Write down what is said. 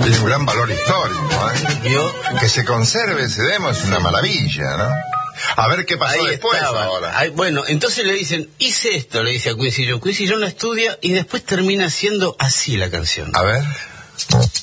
Tiene un gran valor histórico, ¿Vio? Que se conserve ese demo es una maravilla, ¿no? A ver qué pasó después ahora. Bueno, entonces le dicen, hice esto, le dice a Quincy Jones. Quincy Jones la estudia y después termina siendo así la canción. A ver.